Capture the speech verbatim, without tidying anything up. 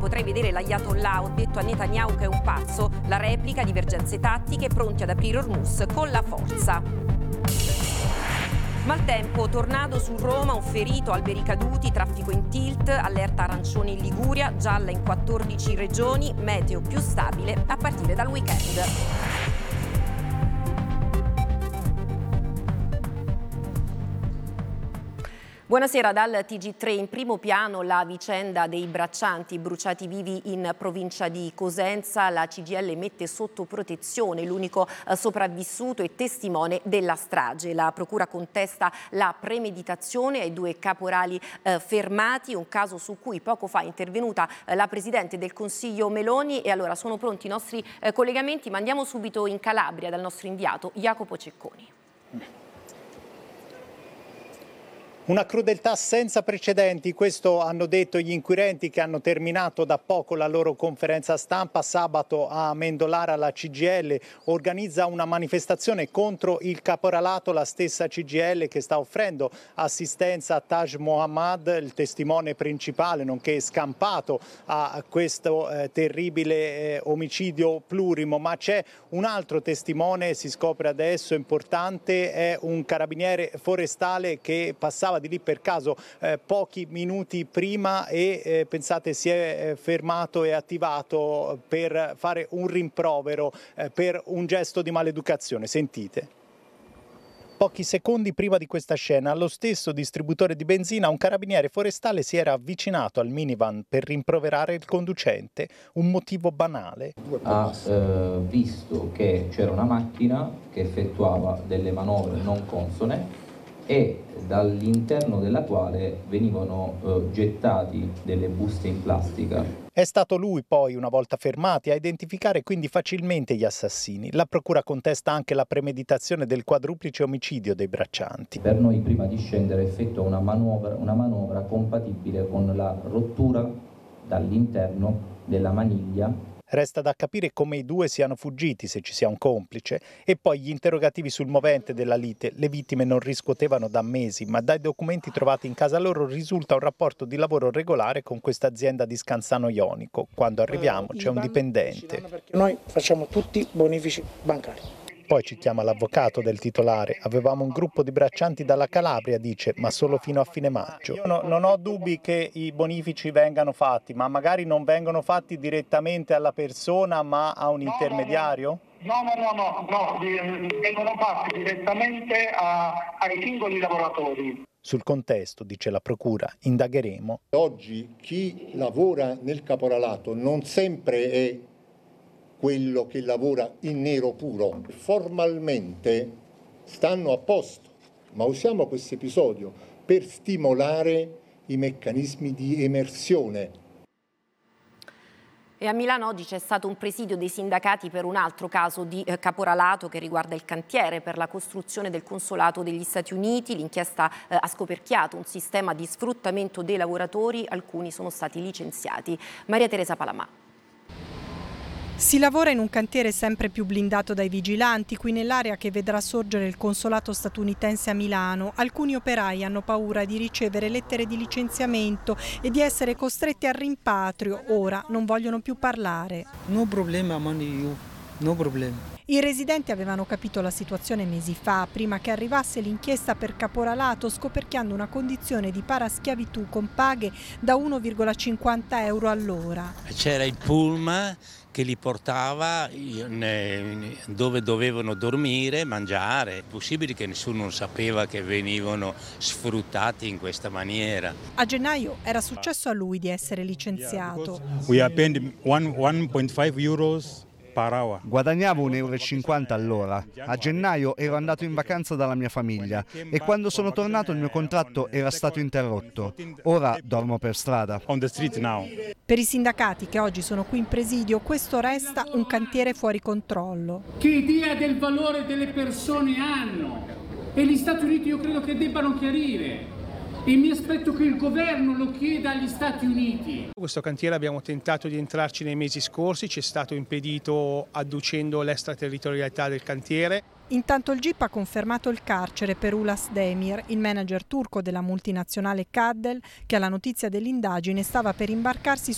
potrei vedere l'Ayatollah, ho detto a Netanyahu che è un pazzo. La replica, divergenze tattiche, pronti ad aprire Hormuz con la forza. Maltempo, tornado su Roma, un ferito, alberi caduti, traffico in tilt, allerta arancione in Liguria, gialla in quattordici regioni, meteo più stabile a partire dal weekend. Buonasera, dal T G tre in primo piano la vicenda dei braccianti bruciati vivi in provincia di Cosenza. La C G I L mette sotto protezione l'unico eh, sopravvissuto e testimone della strage. La procura contesta la premeditazione ai due caporali eh, fermati, un caso su cui poco fa è intervenuta eh, la Presidente del Consiglio Meloni. E allora sono pronti i nostri eh, collegamenti, ma andiamo subito in Calabria dal nostro inviato Jacopo Cecconi. Una crudeltà senza precedenti, questo hanno detto gli inquirenti che hanno terminato da poco la loro conferenza stampa. Sabato a Mendolara la C G I L organizza una manifestazione contro il caporalato, la stessa C G I L che sta offrendo assistenza a Taj Mohammad, il testimone principale nonché scampato a questo eh, terribile eh, omicidio plurimo. Ma c'è un altro testimone, si scopre adesso, importante, è un carabiniere forestale che passava di lì per caso eh, pochi minuti prima e eh, pensate si è eh, fermato e attivato per fare un rimprovero eh, per un gesto di maleducazione. Sentite. Pochi secondi prima di questa scena, allo stesso distributore di benzina, un carabiniere forestale si era avvicinato al minivan per rimproverare il conducente. Un motivo banale. Ha eh, visto che c'era una macchina che effettuava delle manovre non consone e dall'interno della quale venivano eh, gettati delle buste in plastica. È stato lui poi, una volta fermati, a identificare quindi facilmente gli assassini. La procura contesta anche la premeditazione del quadruplice omicidio dei braccianti. Per noi prima di scendere effettua una manovra, una manovra compatibile con la rottura dall'interno della maniglia. Resta da capire come i due siano fuggiti, se ci sia un complice. E poi gli interrogativi sul movente della lite. Le vittime non riscuotevano da mesi, ma dai documenti trovati in casa loro risulta un rapporto di lavoro regolare con questa azienda di Scanzano Ionico. Quando arriviamo c'è un dipendente. Noi facciamo tutti bonifici bancari. Poi ci chiama l'avvocato del titolare. Avevamo un gruppo di braccianti dalla Calabria, dice, ma solo fino a fine maggio. Io no, non ho dubbi che i bonifici vengano fatti, ma magari non vengono fatti direttamente alla persona, ma a un intermediario? No, no, no, no, no, vengono fatti direttamente a, ai singoli lavoratori. Sul contesto, dice la procura, indagheremo. Oggi chi lavora nel caporalato non sempre è quello che lavora in nero puro. Formalmente stanno a posto, ma usiamo questo episodio per stimolare i meccanismi di emersione. E a Milano oggi c'è stato un presidio dei sindacati per un altro caso di eh, caporalato che riguarda il cantiere per la costruzione del consolato degli Stati Uniti. L'inchiesta eh, ha scoperchiato un sistema di sfruttamento dei lavoratori, alcuni sono stati licenziati. Maria Teresa Palamà. Si lavora in un cantiere sempre più blindato dai vigilanti, qui nell'area che vedrà sorgere il consolato statunitense a Milano. Alcuni operai hanno paura di ricevere lettere di licenziamento e di essere costretti al rimpatrio. Ora non vogliono più parlare. No problema, money, no problema. I residenti avevano capito la situazione mesi fa, prima che arrivasse l'inchiesta per caporalato, scoperchiando una condizione di paraschiavitù con paghe da uno virgola cinquanta euro all'ora. C'era il pullman che li portava dove dovevano dormire, mangiare. È possibile che nessuno sapeva che venivano sfruttati in questa maniera. A gennaio era successo a lui di essere licenziato. We are paying one point five euros. Guadagnavo un euro e cinquanta all'ora. A gennaio ero andato in vacanza dalla mia famiglia e quando sono tornato il mio contratto era stato interrotto. Ora dormo per strada. Per i sindacati che oggi sono qui in presidio, questo resta un cantiere fuori controllo. Che idea del valore delle persone hanno? E gli Stati Uniti io credo che debbano chiarire. E mi aspetto che il governo lo chieda agli Stati Uniti. Questo cantiere abbiamo tentato di entrarci nei mesi scorsi, ci è stato impedito adducendo l'extraterritorialità del cantiere. Intanto il G I P ha confermato il carcere per Ulas Demir, il manager turco della multinazionale Caddel, che alla notizia dell'indagine stava per imbarcarsi